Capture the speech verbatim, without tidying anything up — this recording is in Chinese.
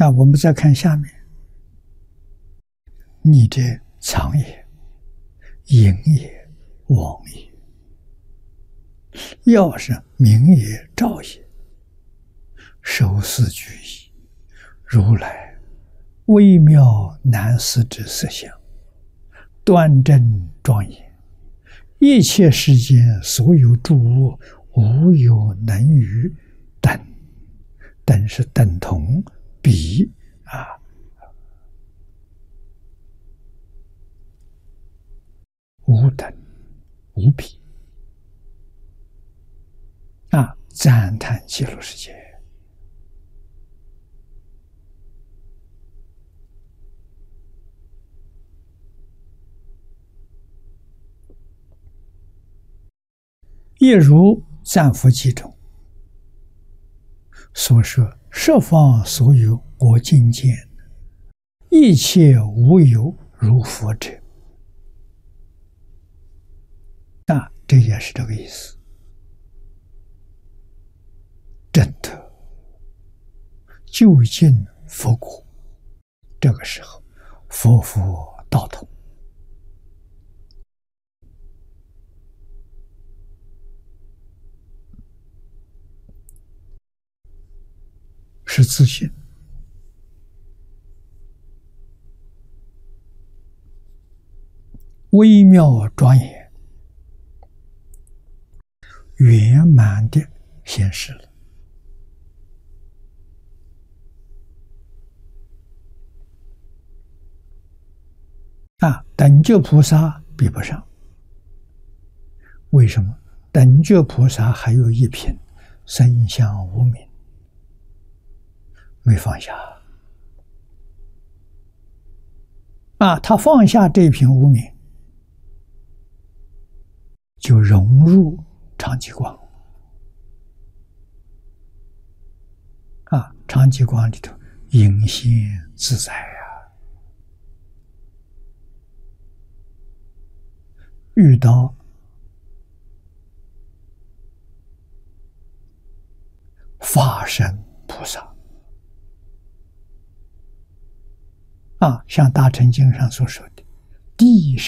啊，我们再看下面，逆者藏也，隐也，妄也。要是明也，照也，受四俱矣。如来微妙难思之色相，端正庄严，一切世间所有诸物，无有能与等。等是等同比啊，无等无比啊！赞叹极乐世界。亦如赞佛记中所说，十方所有我今见，一切无有如佛者。啊，这也是这个意思。真的究竟佛果，这个时候佛佛道同。是自信，微妙庄严，圆满的显示了。啊，等觉菩萨比不上。为什么？等觉菩萨还有一品身相无明，没放下。啊，他放下这品无明，就融入常寂光。啊，常寂光里头隐现自在啊，遇到法身菩萨。啊，像大乘经上所说的，地上